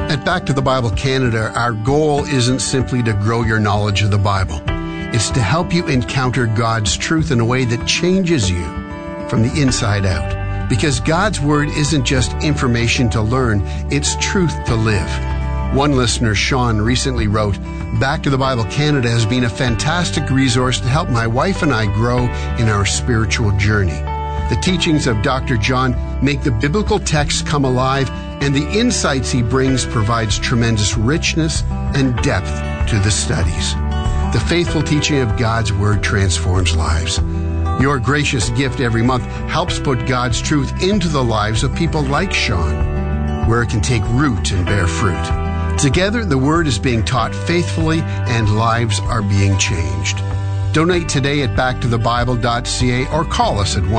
At Back to the Bible Canada, our goal isn't simply to grow your knowledge of the Bible. It's to help you encounter God's truth in a way that changes you from the inside out. Because God's Word isn't just information to learn, it's truth to live. One listener, Sean, recently wrote, Back to the Bible Canada has been a fantastic resource to help my wife and I grow in our spiritual journey. The teachings of Dr. John make the biblical text come alive, and the insights he brings provides tremendous richness and depth to the studies. The faithful teaching of God's Word transforms lives. Your gracious gift every month helps put God's truth into the lives of people like Sean, where it can take root and bear fruit. Together, the Word is being taught faithfully and lives are being changed. Donate today at backtothebible.ca or call us at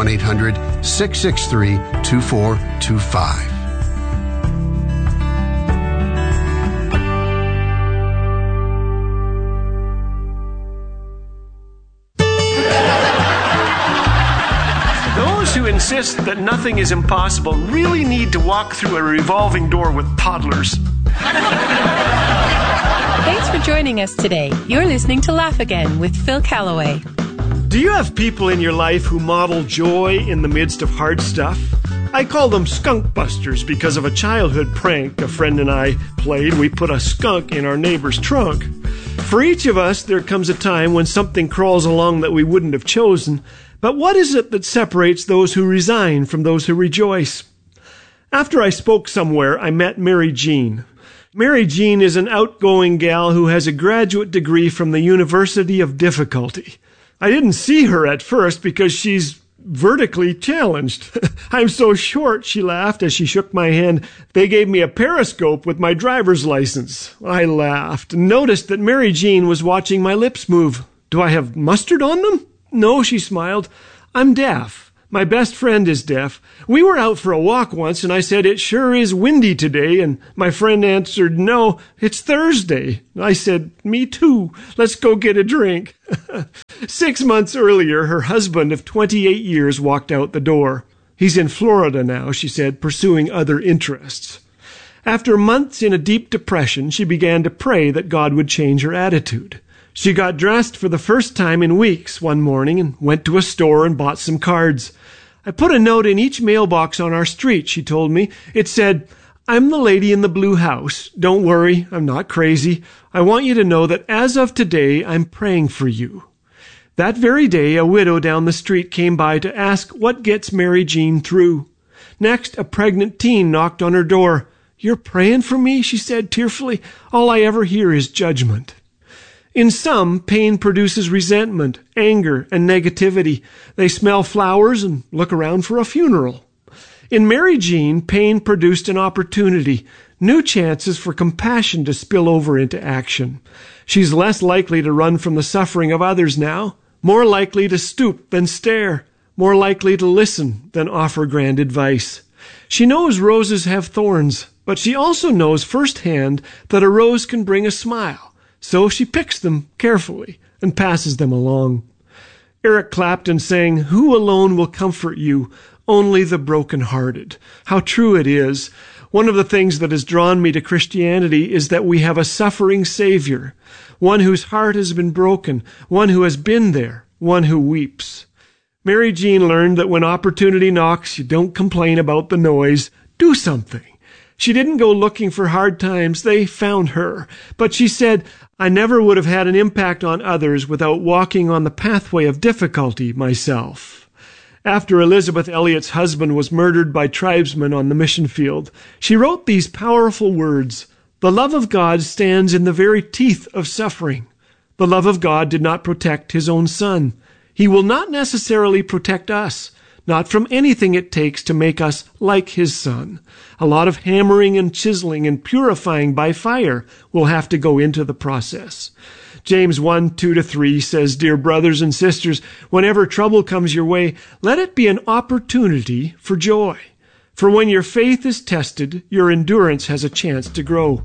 1-800-663-2425. Those who insist that nothing is impossible really need to walk through a revolving door with toddlers. Thanks for joining us today. You're listening to Laugh Again with Phil Callaway. Do you have people in your life who model joy in the midst of hard stuff? I call them skunk busters because of a childhood prank a friend and I played. We put a skunk in our neighbor's trunk. For each of us, there comes a time when something crawls along that we wouldn't have chosen. But what is it that separates those who resign from those who rejoice? After I spoke somewhere, I met Mary Jean. Mary Jean is an outgoing gal who has a graduate degree from the University of Difficulty. I didn't see her at first because she's vertically challenged. I'm so short, she laughed as she shook my hand. They gave me a periscope with my driver's license. I laughed and noticed that Mary Jean was watching my lips move. Do I have mustard on them? No, she smiled. I'm deaf. My best friend is deaf. We were out for a walk once, and I said, it sure is windy today, and my friend answered, no, it's Thursday. I said, me too. Let's go get a drink. 6 months earlier, her husband of 28 years walked out the door. He's in Florida now, she said, pursuing other interests. After months in a deep depression, she began to pray that God would change her attitude. She got dressed for the first time in weeks one morning and went to a store and bought some cards. I put a note in each mailbox on our street, she told me. It said, I'm the lady in the blue house. Don't worry, I'm not crazy. I want you to know that as of today, I'm praying for you. That very day, a widow down the street came by to ask what gets Mary Jean through. Next, a pregnant teen knocked on her door. You're praying for me, she said tearfully. All I ever hear is judgment. In some, pain produces resentment, anger, and negativity. They smell flowers and look around for a funeral. In Mary Jean, pain produced an opportunity, new chances for compassion to spill over into action. She's less likely to run from the suffering of others now, more likely to stoop than stare, more likely to listen than offer grand advice. She knows roses have thorns, but she also knows firsthand that a rose can bring a smile. So she picks them carefully and passes them along. Eric Clapton sang, Who alone will comfort you? Only the broken-hearted. How true it is. One of the things that has drawn me to Christianity is that we have a suffering Savior, one whose heart has been broken, one who has been there, one who weeps. Mary Jean learned that when opportunity knocks, you don't complain about the noise. Do something. She didn't go looking for hard times. They found her. But she said, I never would have had an impact on others without walking on the pathway of difficulty myself. After Elizabeth Elliot's husband was murdered by tribesmen on the mission field, she wrote these powerful words, The love of God stands in the very teeth of suffering. The love of God did not protect his own son. He will not necessarily protect us. Not from anything it takes to make us like his son. A lot of hammering and chiseling and purifying by fire will have to go into the process. James 1:2-3 says, Dear brothers and sisters, whenever trouble comes your way, let it be an opportunity for joy. For when your faith is tested, your endurance has a chance to grow.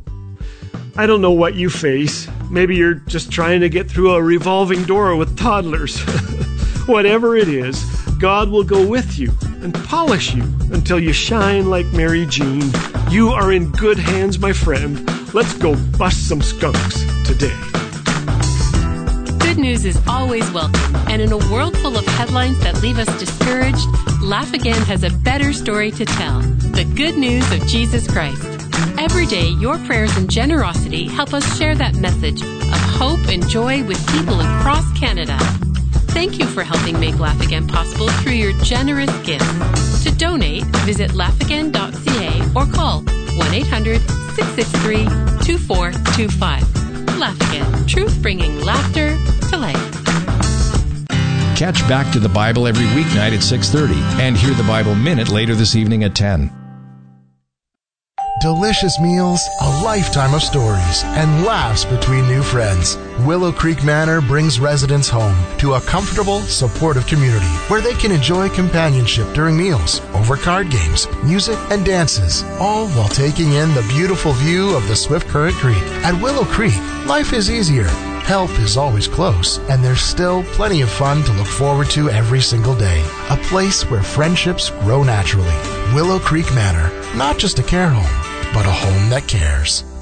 I don't know what you face. Maybe you're just trying to get through a revolving door with toddlers. Whatever it is, God will go with you and polish you until you shine like Mary Jean. You are in good hands, my friend. Let's go bust some skunks today. Good news is always welcome, and in a world full of headlines that leave us discouraged, Laugh Again has a better story to tell: the good news of Jesus Christ. Every day, your prayers and generosity help us share that message of hope and joy with people across Canada. Thank you for helping make Laugh Again possible through your generous gifts. To donate, visit laughagain.ca or call 1-800-663-2425. Laugh Again, truth bringing laughter to life. Catch Back to the Bible every weeknight at 6:30 and hear the Bible Minute later this evening at 10. Delicious meals, a lifetime of stories, and laughs between new friends. Willow Creek Manor brings residents home to a comfortable, supportive community where they can enjoy companionship during meals, over card games, music, and dances, all while taking in the beautiful view of the Swift Current Creek. At Willow Creek, life is easier. Help is always close, and there's still plenty of fun to look forward to every single day. A place where friendships grow naturally. Willow Creek Manor, not just a care home, but a home that cares.